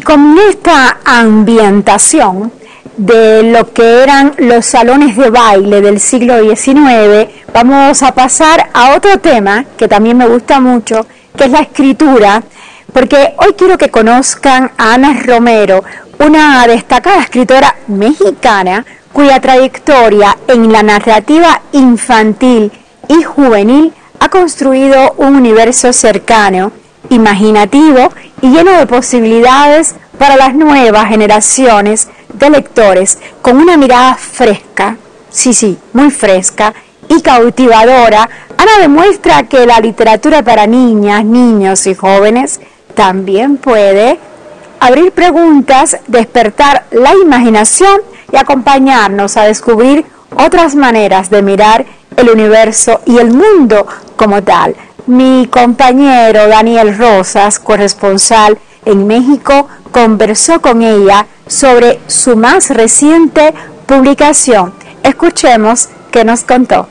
con esta ambientación de lo que eran los salones de baile del siglo XIX, vamos a pasar a otro tema que también me gusta mucho, que es la escritura, porque hoy quiero que conozcan a Ana Romero, una destacada escritora mexicana cuya trayectoria en la narrativa infantil y juvenil ha construido un universo cercano, imaginativo y lleno de posibilidades para las nuevas generaciones de lectores, con una mirada fresca, sí, muy fresca y cautivadora. Ana demuestra que la literatura para niñas, niños y jóvenes también puede abrir preguntas, despertar la imaginación y acompañarnos a descubrir otras maneras de mirar el universo y el mundo como tal. Mi compañero Daniel Rosas, corresponsal en México, conversó con ella sobre su más reciente publicación. Escuchemos qué nos contó.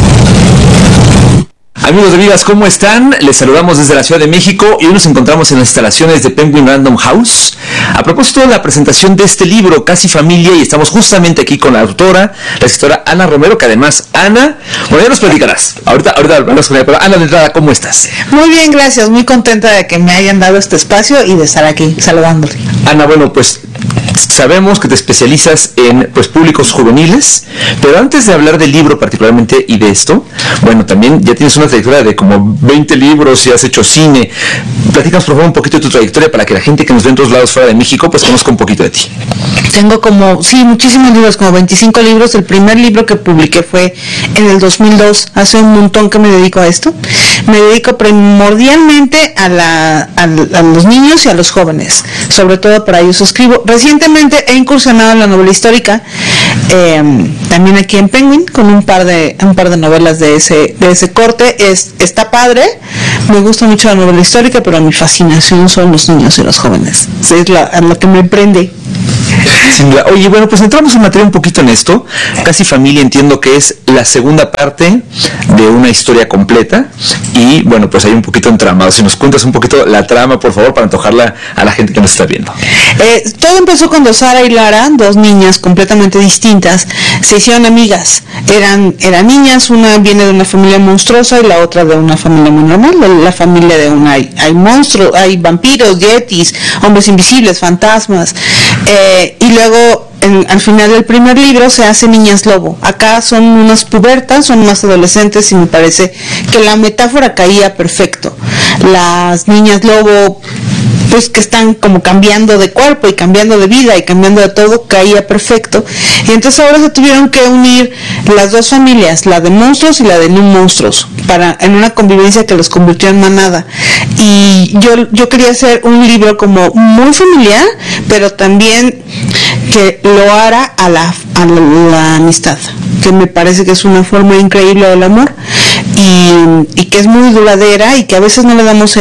Amigos y amigas, ¿cómo están? Les saludamos desde la Ciudad de México y hoy nos encontramos en las instalaciones de Penguin Random House a propósito de la presentación de este libro, Casi Familia, y estamos justamente aquí con la autora, la escritora Ana Romero, que además, Ana, bueno, ya nos platicarás, ahorita hablamos con ella, pero Ana, de entrada, ¿cómo estás? Muy bien, gracias, muy contenta de que me hayan dado este espacio y de estar aquí saludándole. Ana, bueno, pues sabemos que te especializas en públicos juveniles, pero antes de hablar del libro particularmente y de esto, bueno, también ya tienes una trayectoria de como 20 libros y has hecho cine. Platícanos por favor un poquito de tu trayectoria para que la gente que nos ve en todos lados fuera de México pues conozca un poquito de ti. Tengo muchísimos libros, como 25 libros. El primer libro que publiqué fue en el 2002, hace un montón que me dedico a esto. Me dedico primordialmente a los niños y a los jóvenes, sobre todo para ellos escribo. Recientemente he incursionado en la novela histórica, también aquí en Penguin, con un par de novelas de ese corte. Está padre, me gusta mucho la novela histórica, pero mi fascinación son los niños y los jóvenes. Es lo que me prende. Oye, bueno, pues entramos en materia un poquito en esto. Casi Familia, entiendo que es la segunda parte de una historia completa y bueno, pues hay un poquito entramado. Si nos cuentas un poquito la trama, por favor, para antojarla a la gente que nos está viendo. Todo empezó cuando Sara y Lara, dos niñas completamente distintas, se hicieron amigas. Eran niñas, una viene de una familia monstruosa y la otra de una familia muy normal. La familia de una hay monstruos, hay vampiros, yetis, hombres invisibles, fantasmas. Y luego al final del primer libro se hace Niñas Lobo. Acá son unas pubertas, son más adolescentes y me parece que la metáfora caía perfecto. Las niñas lobo, pues que están como cambiando de cuerpo y cambiando de vida y cambiando de todo, caía perfecto. Y entonces ahora se tuvieron que unir las dos familias, la de monstruos y la de no monstruos, en una convivencia que los convirtió en manada. Y yo quería hacer un libro como muy familiar, pero también que lo hará a la amistad, que me parece que es una forma increíble del amor y que es muy duradera y que a veces no le damos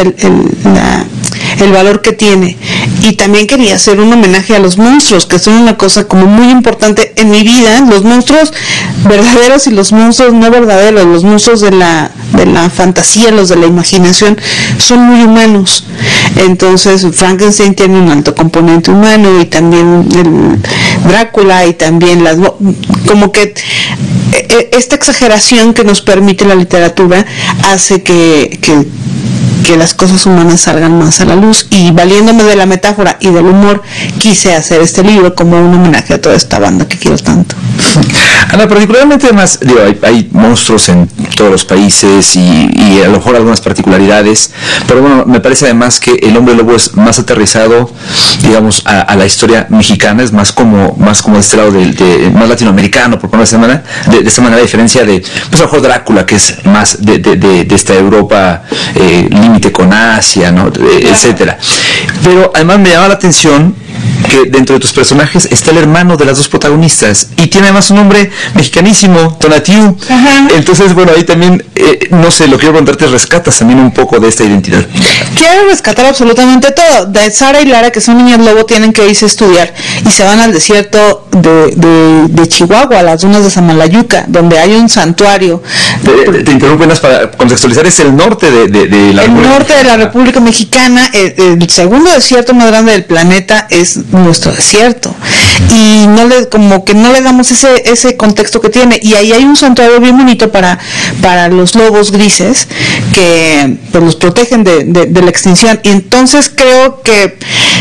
el valor que tiene. Y también quería hacer un homenaje a los monstruos, que son una cosa como muy importante en mi vida, los monstruos verdaderos y los monstruos no verdaderos, los monstruos de la fantasía, los de la imaginación, son muy humanos. Entonces Frankenstein tiene un alto componente humano y también el Drácula y también como que esta exageración que nos permite la literatura hace que las cosas humanas salgan más a la luz, y valiéndome de la metáfora y del humor quise hacer este libro como un homenaje a toda esta banda que quiero tanto. Ana, particularmente además, hay monstruos en todos los países y a lo mejor algunas particularidades, pero bueno, me parece además que El Hombre Lobo es más aterrizado, digamos, a la historia mexicana, es más como de este lado más latinoamericano, por ponerlo de esta manera, a diferencia de, pues a lo mejor Drácula, que es más de esta Europa, límite con Asia, ¿no? Etcétera. Pero además me llama la atención que dentro de tus personajes está el hermano de las dos protagonistas y tiene además un nombre mexicanísimo, Tonatiuh. Entonces, bueno, ahí también, no sé, lo que quiero preguntarte, rescatas también un poco de esta identidad. Quiero rescatar absolutamente todo. De Sara y Lara, que son niñas lobo, tienen que irse a estudiar y se van al desierto de Chihuahua, a las dunas de Samalayuca, donde hay un santuario. Te interrumpo para contextualizar, es el norte de la República. Norte de la República Mexicana. El segundo desierto más grande del planeta es nuestro desierto, y como que no le damos ese contexto que tiene, y ahí hay un santuario bien bonito para los lobos grises que pues, los protegen de la extinción. Y entonces creo que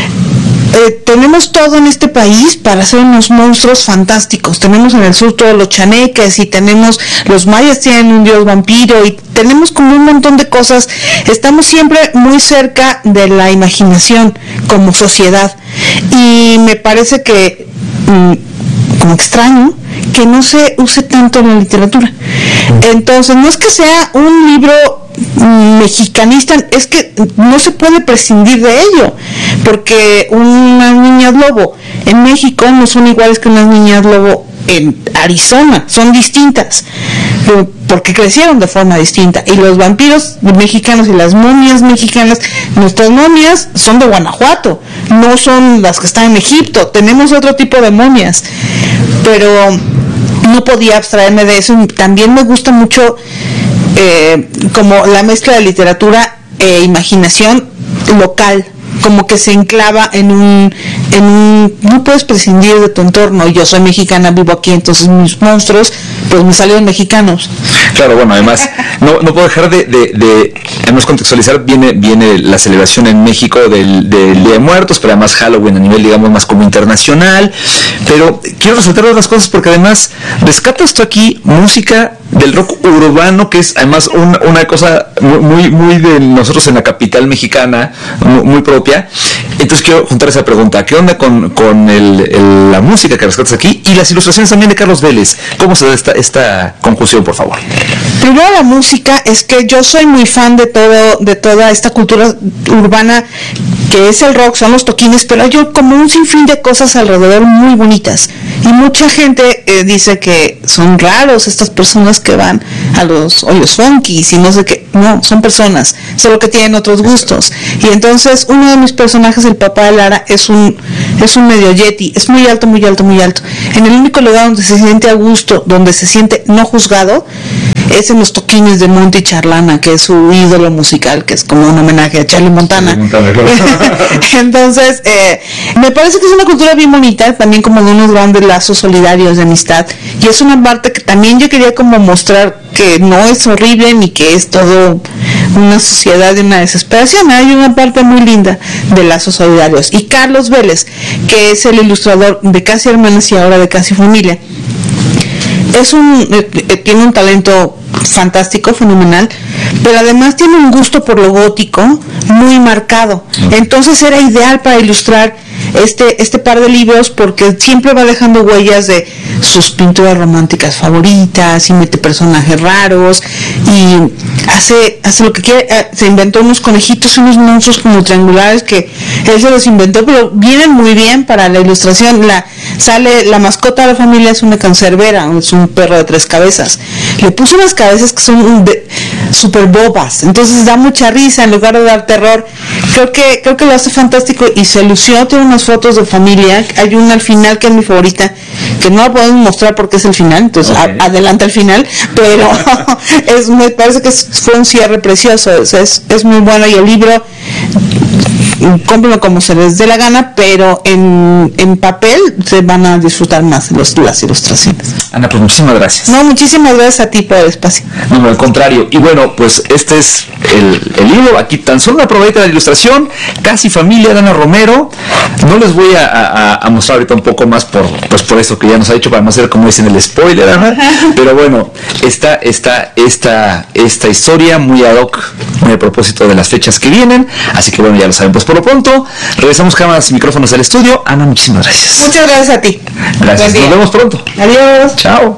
tenemos todo en este país para hacer unos monstruos fantásticos. Tenemos en el sur todos los chaneques, y tenemos, los mayas tienen un dios vampiro, y tenemos como un montón de cosas. Estamos siempre muy cerca de la imaginación como sociedad, y me parece que como extraño que no se use tanto en la literatura. Entonces no es que sea un libro mexicanista, es que no se puede prescindir de ello, porque unas niñas lobo en México no son iguales que unas niñas lobo en Arizona, son distintas porque crecieron de forma distinta. Y los vampiros mexicanos y las momias mexicanas, nuestras momias son de Guanajuato, no son las que están en Egipto. Tenemos otro tipo de momias, pero no podía abstraerme de eso. También me gusta mucho como la mezcla de literatura e imaginación local, como que se enclava en un no puedes prescindir de tu entorno. Yo soy mexicana, vivo aquí, entonces mis monstruos pues me salieron mexicanos. Claro, bueno, además no puedo dejar de además contextualizar, viene la celebración en México del Día de Muertos, pero además Halloween a nivel, digamos, más como internacional. Pero quiero resaltar otras cosas, porque además rescatas tú aquí música del rock urbano, que es además una cosa muy de nosotros en la capital mexicana, muy propia. Entonces quiero juntar esa pregunta: ¿qué onda con la música que rescatas aquí y las ilustraciones también de Carlos Vélez? ¿Cómo se da esta conjunción, por favor? Primero, la música, es que yo soy muy fan de toda esta cultura urbana que es el rock, son los toquines, pero hay como un sinfín de cosas alrededor muy bonitas, y mucha gente dice que son raros estas personas que van a los hoyos funky y no sé qué. No, son personas, solo que tienen otros gustos. Y entonces uno de mis personajes, el papá de Lara, es un medio yeti, es muy alto, muy alto, muy alto. En el único lugar donde se siente a gusto, donde se siente no juzgado, es en los toquines de Monty Charlana, que es su ídolo musical, que es como un homenaje a Charlie Montana. Entonces, me parece que es una cultura bien bonita, también como de unos grandes lazos solidarios de amistad, y es una parte que también yo quería como mostrar que no es horrible ni que es todo una sociedad de una desesperación. Hay una parte muy linda de lazos solidarios. Y Carlos Vélez, que es el ilustrador de Casi Hermanas y ahora de Casi Familia, tiene un talento fantástico, fenomenal, pero además tiene un gusto por lo gótico muy marcado. Entonces era ideal para ilustrar este par de libros, porque siempre va dejando huellas de sus pinturas románticas favoritas, y mete personajes raros, y hace lo que quiere. Se inventó unos conejitos y unos monstruos como triangulares que él se los inventó, pero vienen muy bien para la ilustración. La mascota de la familia es una cancerbera, es un perro de 3 cabezas. Le puso unas cabezas que son súper bobas, entonces da mucha risa en lugar de dar terror. Creo que lo hace fantástico y se lució. Tiene unas fotos de familia, hay una al final que es mi favorita, que no la podemos mostrar porque es el final, entonces adelanta el final, pero me parece que fue un cierre precioso. Es muy bueno, y el libro cómprenlo como se les dé la gana, pero en papel se van a disfrutar más las ilustraciones. Ana, pues muchísimas gracias. No, muchísimas gracias a ti por el espacio. No, al contrario. Y bueno, pues este es el libro. Aquí tan solo una probadita de la ilustración, Casi Familia, de Ana Romero. No les voy a mostrar ahorita un poco más por esto que ya nos ha dicho, para no hacer, como dicen, el spoiler, Ana. Pero bueno, esta historia muy ad hoc, muy a propósito de las fechas que vienen. Así que bueno, ya lo saben. Pues por lo pronto, regresamos cámaras y micrófonos al estudio. Ana, muchísimas gracias. Muchas gracias a ti. Gracias. Nos vemos pronto. Adiós. Chao.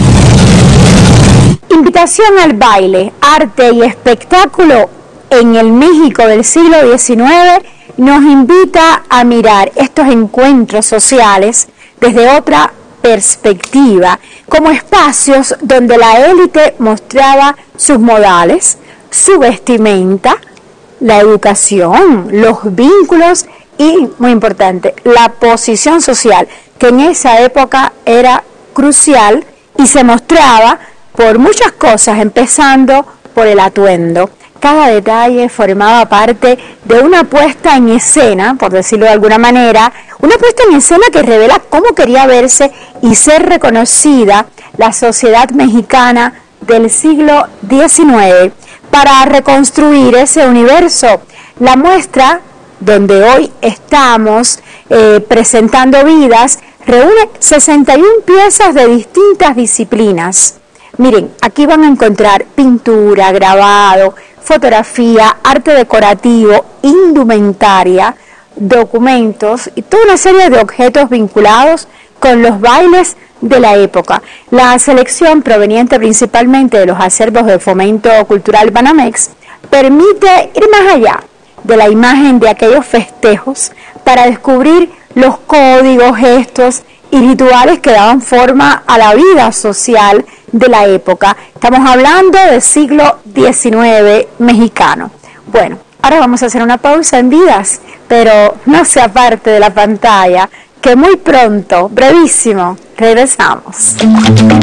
Invitación al baile, arte y espectáculo en el México del siglo XIX nos invita a mirar estos encuentros sociales desde otra perspectiva, como espacios donde la élite mostraba sus modales, su vestimenta, la educación, los vínculos y, muy importante, la posición social, que en esa época era crucial y se mostraba por muchas cosas, empezando por el atuendo. Cada detalle formaba parte de una puesta en escena, por decirlo de alguna manera, una puesta en escena que revela cómo quería verse y ser reconocida la sociedad mexicana del siglo XIX para reconstruir ese universo. La muestra donde hoy estamos presentando vidas reúne 61 piezas de distintas disciplinas. Miren, aquí van a encontrar pintura, grabado, fotografía, arte decorativo, indumentaria, documentos y toda una serie de objetos vinculados con los bailes de la época. La selección, proveniente principalmente de los acervos de Fomento Cultural Banamex, permite ir más allá de la imagen de aquellos festejos para descubrir los códigos, gestos y rituales que daban forma a la vida social de la época. Estamos hablando del siglo XIX mexicano. Bueno, ahora vamos a hacer una pausa en Vidas, pero no se aparte de la pantalla, que muy pronto, brevísimo, regresamos.